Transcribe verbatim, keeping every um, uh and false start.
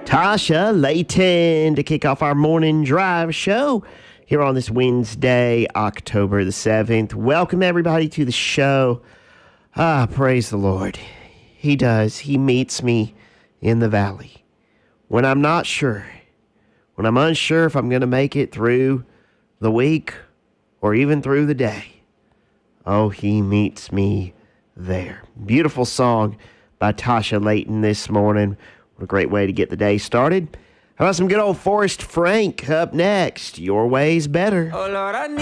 Tasha Layton to kick off our morning drive show here on this Wednesday, October the seventh. Welcome, everybody, to the show. Ah, praise the Lord. He does. He meets me in the valley when I'm not sure, when I'm unsure if I'm going to make it through the week or even through the day. Oh, he meets me there. Beautiful song by Tasha Layton this morning. What a great way to get the day started. How about some good old Forrest Frank up next? Your Way's Better. Oh Lord, I need